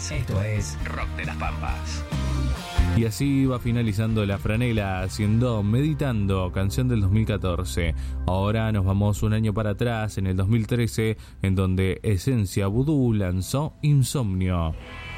Esto es Rock de las Pampas. Y así va finalizando La Franela haciendo Meditando, canción del 2014. Ahora nos vamos un año para atrás, en el 2013, en donde Esencia Vudú lanzó Insomnio.